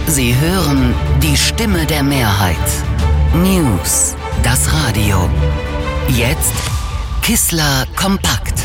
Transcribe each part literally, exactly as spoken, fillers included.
Sie hören die Stimme der Mehrheit. News, das Radio. Jetzt Kissler kompakt.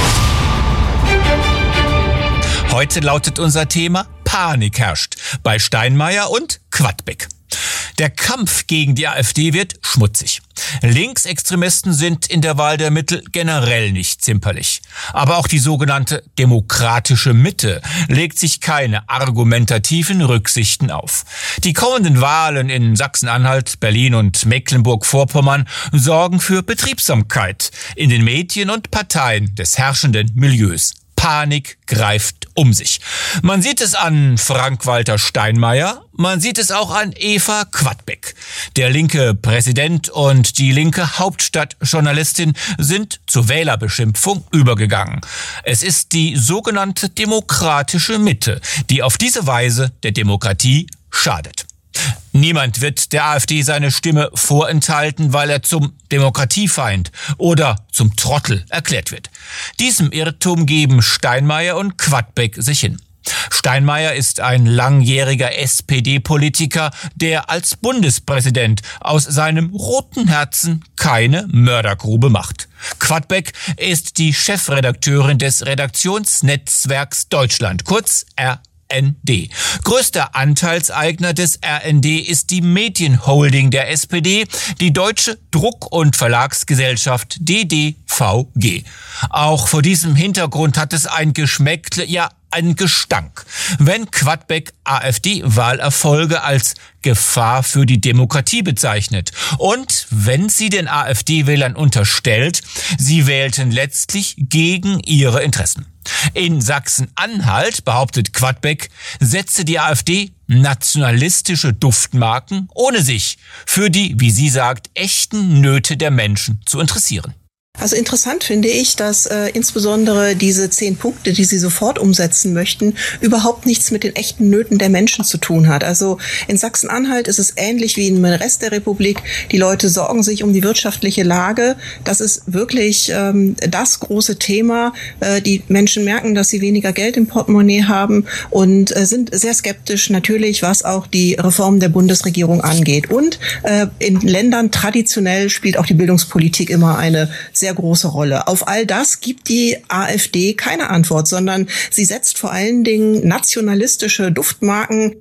Heute lautet unser Thema: Panik herrscht bei Steinmeier und Quadbeck. Der Kampf gegen die AfD wird schmutzig. Linksextremisten sind in der Wahl der Mittel generell nicht zimperlich. Aber auch die sogenannte demokratische Mitte legt sich keine argumentativen Rücksichten auf. Die kommenden Wahlen in Sachsen-Anhalt, Berlin und Mecklenburg-Vorpommern sorgen für Betriebsamkeit in den Medien und Parteien des herrschenden Milieus. Panik greift um sich. Man sieht es an Frank-Walter Steinmeier, man sieht es auch an Eva Quadbeck. Der linke Präsident und die linke Hauptstadtjournalistin sind zur Wählerbeschimpfung übergegangen. Es ist die sogenannte demokratische Mitte, die auf diese Weise der Demokratie schadet. Niemand wird der AfD seine Stimme vorenthalten, weil er zum Demokratiefeind oder zum Trottel erklärt wird. Diesem Irrtum geben Steinmeier und Quadbeck sich hin. Steinmeier ist ein langjähriger S P D-Politiker, der als Bundespräsident aus seinem roten Herzen keine Mördergrube macht. Quadbeck ist die Chefredakteurin des Redaktionsnetzwerks Deutschland, kurz R N D. Größter Anteilseigner des R N D ist die Medienholding der S P D, die Deutsche Druck- und Verlagsgesellschaft D D V G. Auch vor diesem Hintergrund hat es ein Geschmäckle, ja einen Gestank, wenn Quadbeck AfD-Wahlerfolge als Gefahr für die Demokratie bezeichnet und wenn sie den AfD-Wählern unterstellt, sie wählten letztlich gegen ihre Interessen. In Sachsen-Anhalt, behauptet Quadbeck, setze die AfD nationalistische Duftmarken, ohne sich für die, wie sie sagt, echten Nöte der Menschen zu interessieren. Also interessant finde ich, dass äh, insbesondere diese zehn Punkte, die Sie sofort umsetzen möchten, überhaupt nichts mit den echten Nöten der Menschen zu tun hat. Also in Sachsen-Anhalt ist es ähnlich wie im Rest der Republik. Die Leute sorgen sich um die wirtschaftliche Lage. Das ist wirklich ähm, das große Thema. Äh, die Menschen merken, dass sie weniger Geld im Portemonnaie haben und äh, sind sehr skeptisch natürlich, was auch die Reform der Bundesregierung angeht. Und äh, in Ländern traditionell spielt auch die Bildungspolitik immer eine sehr sehr große Rolle. Auf all das gibt die AfD keine Antwort, sondern sie setzt vor allen Dingen nationalistische Duftmarken.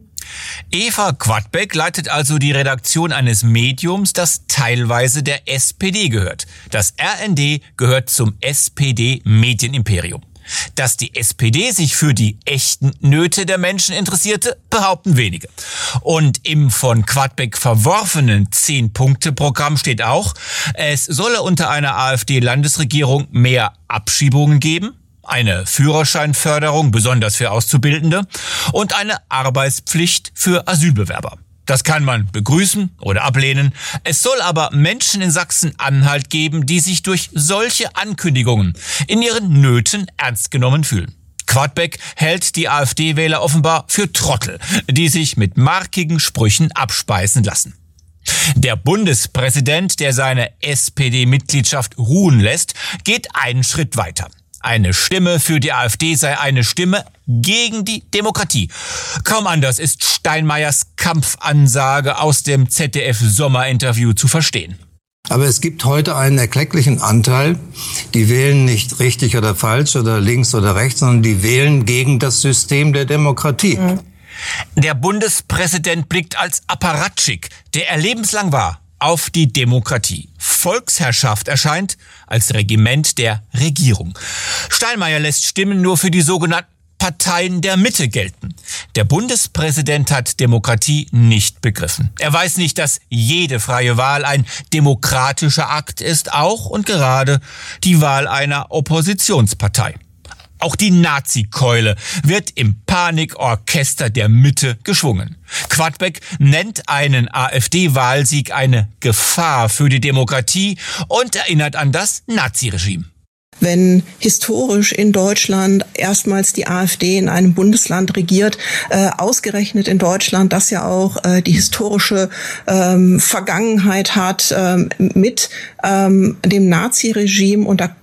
Eva Quadbeck leitet also die Redaktion eines Mediums, das teilweise der S P D gehört. Das R N D gehört zum S P D-Medienimperium. Dass die S P D sich für die echten Nöte der Menschen interessierte, behaupten wenige. Und im von Quadbeck verworfenen Zehn-Punkte-Programm steht auch, es solle unter einer AfD-Landesregierung mehr Abschiebungen geben, eine Führerscheinförderung, besonders für Auszubildende, und eine Arbeitspflicht für Asylbewerber. Das kann man begrüßen oder ablehnen. Es soll aber Menschen in Sachsen-Anhalt geben, die sich durch solche Ankündigungen in ihren Nöten ernst genommen fühlen. Quadbeck hält die AfD-Wähler offenbar für Trottel, die sich mit markigen Sprüchen abspeisen lassen. Der Bundespräsident, der seine S P D-Mitgliedschaft ruhen lässt, geht einen Schritt weiter. Eine Stimme für die AfD sei eine Stimme gegen die Demokratie. Kaum anders ist Steinmeiers Kampfansage aus dem Z D F-Sommerinterview zu verstehen. Aber es gibt heute einen erklecklichen Anteil, die wählen nicht richtig oder falsch oder links oder rechts, sondern die wählen gegen das System der Demokratie. Mhm. Der Bundespräsident blickt als Apparatschik, der er lebenslang war, auf die Demokratie. Volksherrschaft erscheint als Regiment der Regierung. Steinmeier lässt Stimmen nur für die sogenannten Parteien der Mitte gelten. Der Bundespräsident hat Demokratie nicht begriffen. Er weiß nicht, dass jede freie Wahl ein demokratischer Akt ist, auch und gerade die Wahl einer Oppositionspartei. Auch die Nazi-Keule wird im Panikorchester der Mitte geschwungen. Quadbeck nennt einen AfD-Wahlsieg eine Gefahr für die Demokratie und erinnert an das Naziregime. Wenn historisch in Deutschland erstmals die AfD in einem Bundesland regiert, äh, ausgerechnet in Deutschland, das ja auch äh, die historische ähm, Vergangenheit hat ähm, mit ähm, dem Naziregime, und da guckt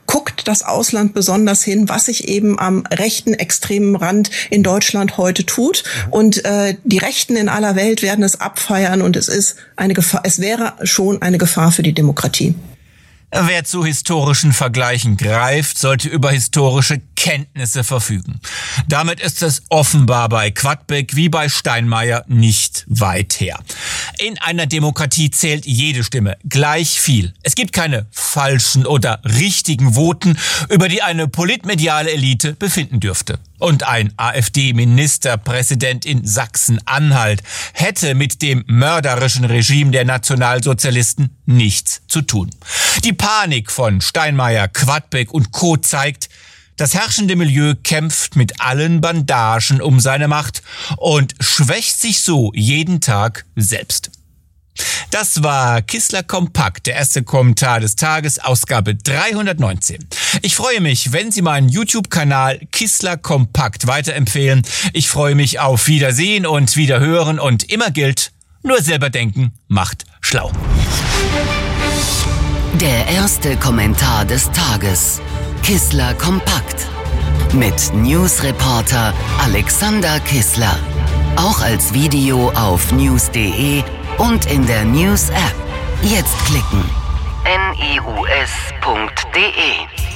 guckt das Ausland besonders hin, was sich eben am rechten extremen Rand in Deutschland heute tut. Und äh, die Rechten in aller Welt werden es abfeiern und es ist eine Gefahr, es wäre schon eine Gefahr für die Demokratie. Wer zu historischen Vergleichen greift, sollte über historische Kenntnisse verfügen. Damit ist es offenbar bei Quadbeck wie bei Steinmeier nicht weit her. In einer Demokratie zählt jede Stimme gleich viel. Es gibt keine falschen oder richtigen Voten, über die eine politmediale Elite befinden dürfte. Und ein AfD-Ministerpräsident in Sachsen-Anhalt hätte mit dem mörderischen Regime der Nationalsozialisten nichts zu tun. Die Panik von Steinmeier, Quadbeck und Co. zeigt, das herrschende Milieu kämpft mit allen Bandagen um seine Macht und schwächt sich so jeden Tag selbst. Das war Kissler Kompakt, der erste Kommentar des Tages, Ausgabe dreihundertneunzehn. Ich freue mich, wenn Sie meinen YouTube-Kanal Kissler Kompakt weiterempfehlen. Ich freue mich auf Wiedersehen und Wiederhören und immer gilt, nur selber denken macht schlau. Der erste Kommentar des Tages. Kissler Kompakt. Mit Newsreporter Alexander Kissler. Auch als Video auf news punkt de und in der News-App. Jetzt klicken. news punkt de